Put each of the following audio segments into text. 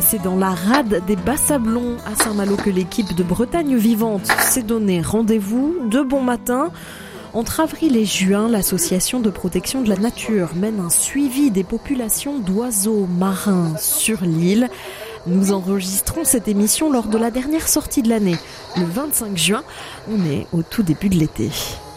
C'est dans la rade des Bas-Sablons à Saint-Malo que l'équipe de Bretagne Vivante s'est donné rendez-vous de bon matin. Entre avril et juin, l'association de protection de la nature mène un suivi des populations d'oiseaux marins sur l'île. Nous enregistrons cette émission lors de la dernière sortie de l'année, le 25 juin. On est au tout début de l'été.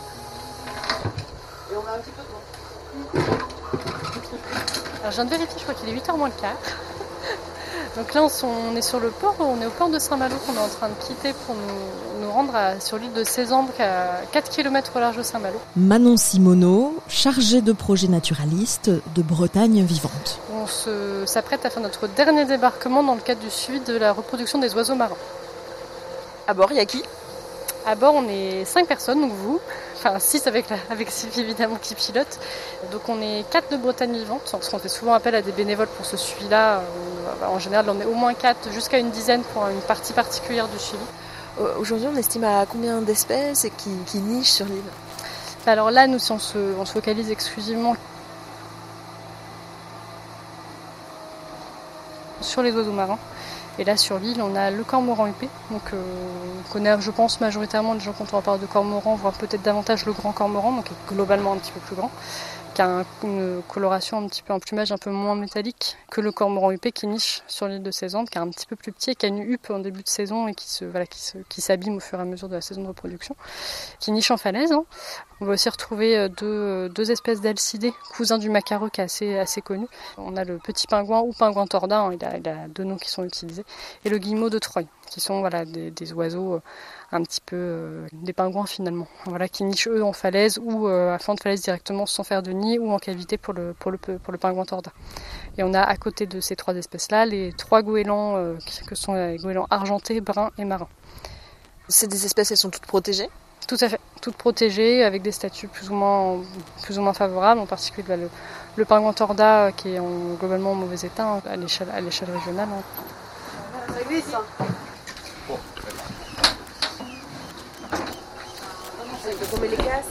Alors, je viens de vérifier, je crois qu'il est 8h moins le quart. Donc là, on est sur le port, on est au port de Saint-Malo qu'on est en train de quitter pour nous rendre sur l'île de Sézanne, à 4 km au large de Saint-Malo. Manon Simoneau, chargée de projet naturaliste de Bretagne Vivante. On s'apprête à faire notre dernier débarquement dans le cadre du suivi de la reproduction des oiseaux marins. À bord, il y a qui ? À bord, on est 5 personnes, donc vous, enfin 6 avec Sylvie évidemment qui pilote. Donc on est 4 de Bretagne Vivante, parce qu'on fait souvent appel à des bénévoles pour ce suivi-là. En général, on est au moins 4, jusqu'à une dizaine pour une partie particulière du suivi. Aujourd'hui, on estime à combien d'espèces et qui nichent sur l'île ? Alors là, nous, on se focalise exclusivement sur les oiseaux marins. Et là, sur l'île, on a le cormoran huppé. Donc, on connaît, je pense, majoritairement les gens quand on parle de cormoran, voire peut-être davantage le grand cormoran, donc globalement un petit peu plus grand, qui a une coloration un plumage un peu moins métallique que le cormoran huppé qui niche sur l'île de Sézanne, qui est un petit peu plus petit et qui a une huppe en début de saison et qui s'abîme au fur et à mesure de la saison de reproduction, qui niche en falaise. On va aussi retrouver deux espèces d'alcidés, cousins du macareux, qui est assez connu. On a le petit pingouin ou pingouin torda, il a 2 noms qui sont utilisés, et le guillemot de Troie, qui sont des oiseaux un petit peu des pingouins finalement, qui nichent eux en falaise ou à flanc de falaise directement sans faire de nid ou en cavité pour le pingouin torda. Et on a à côté de ces 3 espèces-là les 3 goélands que sont les goélands argentés, bruns et marins. C'est des espèces, elles sont toutes protégées ? Tout à fait, toutes protégées avec des statuts plus ou moins favorables, en particulier le pingouin torda qui est globalement en mauvais état à l'échelle régionale. Ça glisse, hein. On met les casques.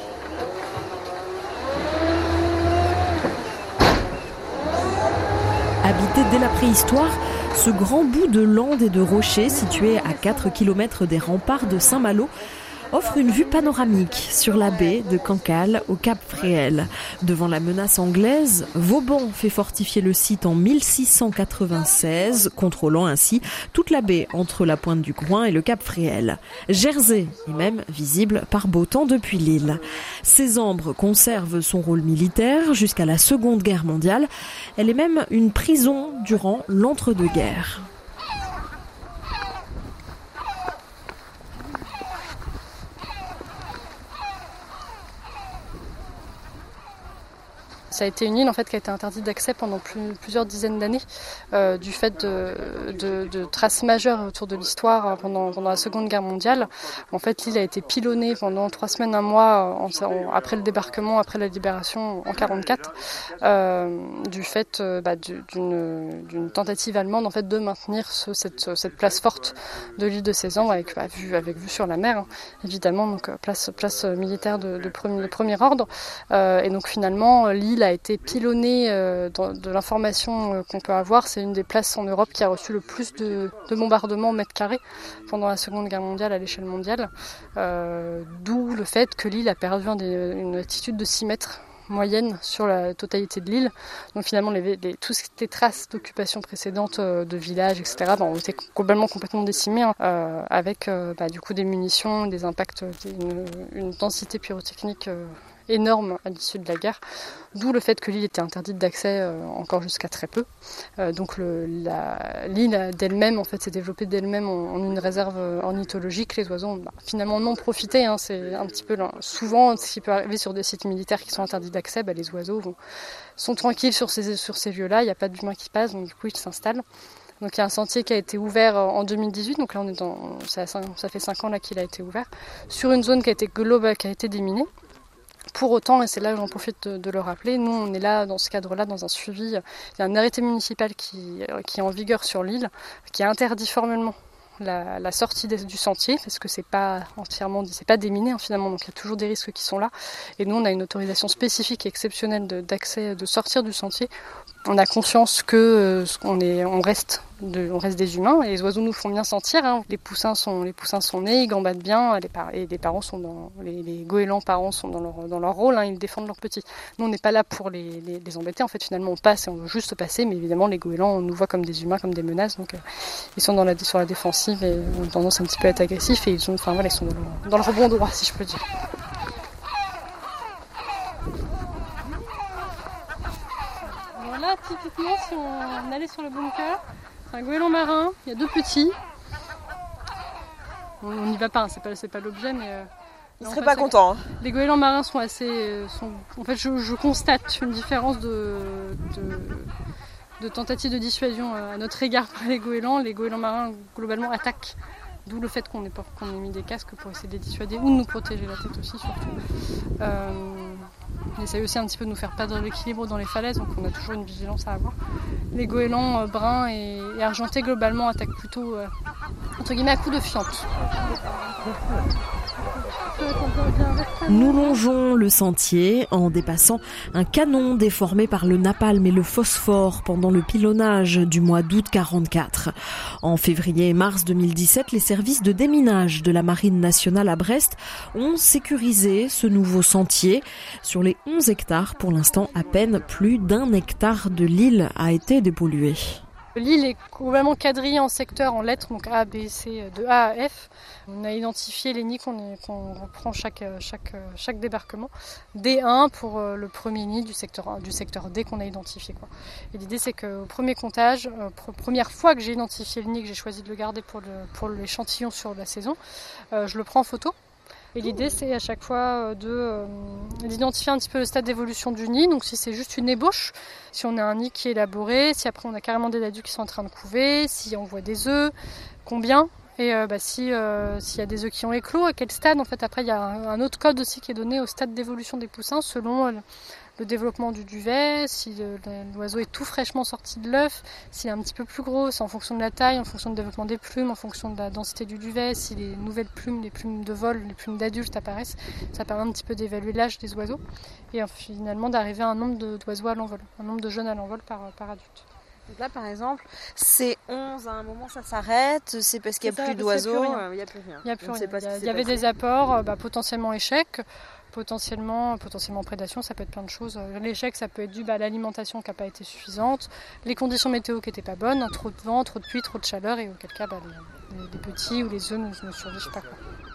Habité dès la préhistoire, ce grand bout de lande et de rochers situé à 4 km des remparts de Saint-Malo offre une vue panoramique sur la baie de Cancale au Cap Fréhel. Devant la menace anglaise, Vauban fait fortifier le site en 1696, contrôlant ainsi toute la baie entre la pointe du Groin et le Cap Fréhel. Jersey est même visible par beau temps depuis l'île. Sézambre conserve son rôle militaire jusqu'à la Seconde Guerre mondiale. Elle est même une prison durant l'entre-deux-guerres. Ça a été une île qui a été interdite d'accès pendant plusieurs dizaines d'années du fait de traces majeures autour de l'histoire pendant la Seconde Guerre mondiale. En fait, l'île a été pilonnée pendant 3 semaines, 1 mois après le débarquement, après la libération en 1944, du fait d'une tentative allemande de maintenir cette place forte de l'île de Sézanne avec vue sur la mer, évidemment, donc place militaire de premier ordre. Et donc finalement, l'île a été pilonnée de l'information qu'on peut avoir. C'est une des places en Europe qui a reçu le plus de bombardements au mètre carré pendant la Seconde Guerre mondiale à l'échelle mondiale. D'où le fait que l'île a perdu une altitude de 6 mètres moyenne sur la totalité de l'île. Donc finalement, toutes les traces d'occupation précédentes de villages, etc., ont été globalement complètement décimées, avec du coup des munitions, des impacts, une densité pyrotechnique énorme à l'issue de la guerre, d'où le fait que l'île était interdite d'accès encore jusqu'à très peu. Donc l'île d'elle-même s'est développée d'elle-même en une réserve ornithologique. Les oiseaux ont finalement en ont profité. C'est un petit peu souvent ce qui peut arriver sur des sites militaires qui sont interdits d'accès. Les oiseaux sont tranquilles sur ces lieux-là. Il n'y a pas d'humains qui passent, donc du coup ils s'installent. Donc il y a un sentier qui a été ouvert en 2018, donc là ça fait 5 ans là qu'il a été ouvert, sur une zone qui a été déminée. Pour autant, et c'est là que j'en profite de le rappeler, nous on est là dans ce cadre-là, dans un suivi. Il y a un arrêté municipal qui est en vigueur sur l'île, qui interdit formellement la sortie du sentier, parce que c'est pas déminé finalement, donc il y a toujours des risques qui sont là. Et nous on a une autorisation spécifique et exceptionnelle d'accès, de sortir du sentier On a conscience que on reste des humains et les oiseaux nous font bien sentir. Hein. Les poussins sont nés, ils gambadent bien et les parents sont les goélands parents sont dans leur rôle. Hein, ils défendent leurs petits. Nous on n'est pas là pour les embêter. En fait finalement on passe et on veut juste passer. Mais évidemment les goélands nous voient comme des humains, comme des menaces. Donc ils sont sur la défensive et ont tendance un petit peu à être agressifs et ils sont dans le rebond droit si je peux dire. Là, typiquement, si on allait sur le bunker, c'est un goéland marin, il y a 2 petits. On n'y va pas, hein, c'est pas l'objet, mais... Ils seraient pas contents. Hein. Les goélands marins sont assez... En fait, je constate une différence de tentative de dissuasion à notre égard par les goélands. Les goélands marins, globalement, attaquent. D'où le fait qu'on ait mis des casques pour essayer de les dissuader ou de nous protéger la tête aussi, surtout. On essaye aussi un petit peu de nous faire perdre l'équilibre dans les falaises, donc on a toujours une vigilance à avoir. Les goélands bruns et argentés, globalement, attaquent plutôt, entre guillemets, à coups de fiente. Nous longeons le sentier en dépassant un canon déformé par le napalm et le phosphore pendant le pilonnage du mois d'août 1944. En février et mars 2017, les services de déminage de la Marine nationale à Brest ont sécurisé ce nouveau sentier. Sur les 11 hectares, pour l'instant, à peine plus d'1 hectare de l'île a été dépollué. L'île est globalement quadrillée en secteurs, en lettres, donc A, B, C, de A à F. On a identifié les nids qu'on reprend chaque débarquement. D1 pour le premier nid du secteur D qu'on a identifié. Quoi. Et l'idée c'est qu'au premier comptage, première fois que j'ai identifié le nid, que j'ai choisi de le garder pour l'échantillon sur la saison, je le prends en photo. Et l'idée, c'est à chaque fois d'identifier un petit peu le stade d'évolution du nid. Donc si c'est juste une ébauche, si on a un nid qui est élaboré, si après on a carrément des adultes qui sont en train de couver, si on voit des œufs, combien. Et s'il y a des œufs qui ont éclos, à quel stade. En fait, après, il y a un autre code aussi qui est donné au stade d'évolution des poussins selon le développement du duvet, si l'oiseau est tout fraîchement sorti de l'œuf, s'il est un petit peu plus gros, c'est en fonction de la taille, en fonction du développement des plumes, en fonction de la densité du duvet, si les nouvelles plumes, les plumes de vol, les plumes d'adultes apparaissent, ça permet un petit peu d'évaluer l'âge des oiseaux et finalement d'arriver à un nombre d'oiseaux à l'envol, un nombre de jeunes à l'envol par adulte. Donc là, par exemple, c'est 11, à un moment ça s'arrête, c'est parce qu'il n'y a plus d'oiseaux, il n'y a plus rien. Il n'y a plus rien. Il y avait des apports, potentiellement échecs, potentiellement prédation, ça peut être plein de choses. L'échec, ça peut être dû à l'alimentation qui n'a pas été suffisante, les conditions météo qui n'étaient pas bonnes, trop de vent, trop de pluie, trop de chaleur, et auquel cas les petits ou les œufs ne survivent pas. Quoi.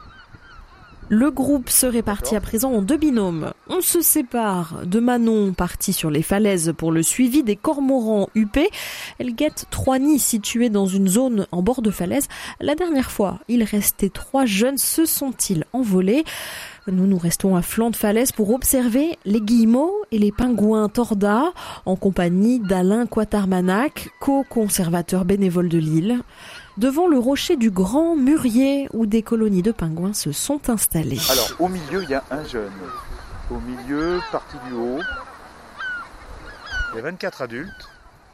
Le groupe se répartit à présent en 2 binômes. On se sépare de Manon, partie sur les falaises pour le suivi des cormorans huppés. Elle guette 3 nids situés dans une zone en bord de falaise. La dernière fois, il restait 3 jeunes. Se sont-ils envolés ? Nous restons à flanc de falaise pour observer les guillemots et les pingouins torda en compagnie d'Alain Quatarmanac, co-conservateur bénévole de l'île, devant le rocher du Grand Mûrier où des colonies de pingouins se sont installées. Alors au milieu il y a un jeune, au milieu, partie du haut, il y a 24 adultes.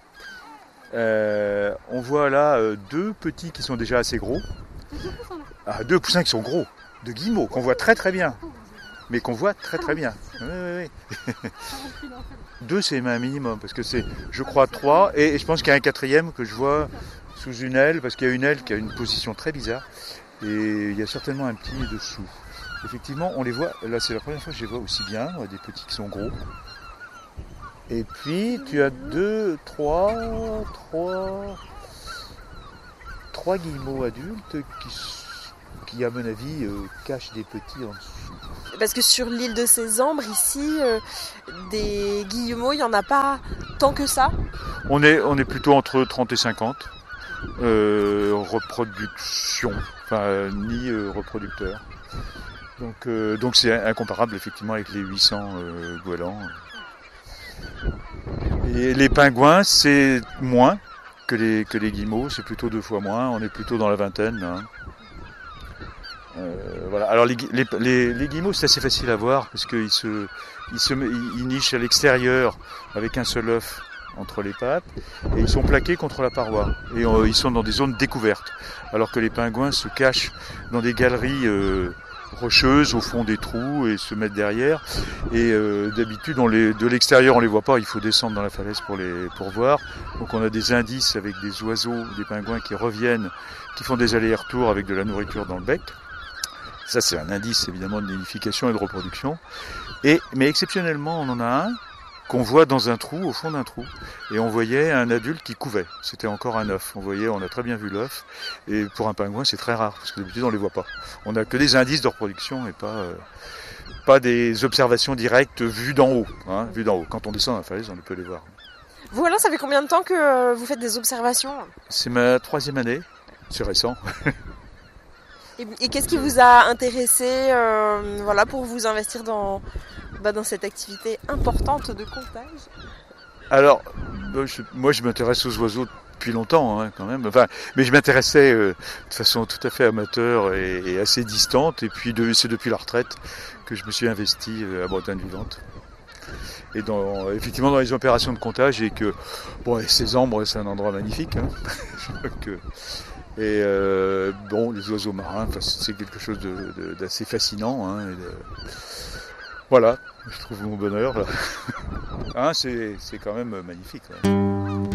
On voit là 2 petits qui sont déjà assez gros, 2 poussins qui sont gros. De guillemots, qu'on voit très très bien. Mais qu'on voit très très bien. Oui. 2 c'est un minimum, parce que c'est, je crois, 3. Et je pense qu'il y a un 4e que je vois sous une aile, parce qu'il y a une aile qui a une position très bizarre. Et il y a certainement un petit dessous. Effectivement, on les voit, là c'est la première fois que je les vois aussi bien, des petits qui sont gros. Et puis tu as 3 guillemots adultes qui à mon avis cachent des petits en dessous. Parce que sur l'île de Cézembre, ici, des guillemots, il n'y en a pas tant que ça. On est plutôt entre 30 et 50 reproduction, ni reproducteurs. Donc c'est incomparable effectivement avec les 800 goélands. Et les pingouins, c'est moins que les guillemots, c'est plutôt 2 fois moins, on est plutôt dans la vingtaine. Hein. Voilà. Alors les guillemots, c'est assez facile à voir parce qu'ils ils nichent à l'extérieur avec un seul œuf entre les pattes et ils sont plaqués contre la paroi et ils sont dans des zones découvertes alors que les pingouins se cachent dans des galeries rocheuses au fond des trous et se mettre derrière. Et d'habitude, de l'extérieur, on les voit pas. Il faut descendre dans la falaise pour voir. Donc on a des indices avec des oiseaux, des pingouins qui reviennent, qui font des allers-retours avec de la nourriture dans le bec. Ça, c'est un indice évidemment de nidification et de reproduction. Mais exceptionnellement, on en a un qu'on voit dans un trou, au fond d'un trou. Et on voyait un adulte qui couvait. C'était encore un œuf. On a très bien vu l'œuf. Et pour un pingouin, c'est très rare, parce que d'habitude, on les voit pas. On n'a que des indices de reproduction et pas des observations directes vues d'en haut. Vues d'en haut. Quand on descend dans la falaise, on peut les voir. Vous, alors, ça fait combien de temps que vous faites des observations ? C'est ma 3e année. C'est récent. Et qu'est-ce qui vous a intéressé pour vous investir dans cette activité importante de comptage ? Alors, moi je m'intéresse aux oiseaux depuis longtemps quand même. Mais je m'intéressais de façon tout à fait amateur et assez distante. Et puis c'est depuis la retraite que je me suis investi à Bretagne Vivante. Et effectivement dans les opérations de comptage et que Cézembre, c'est un endroit magnifique. Les oiseaux marins, c'est quelque chose d'assez fascinant. Voilà, je trouve mon bonheur là. C'est quand même magnifique.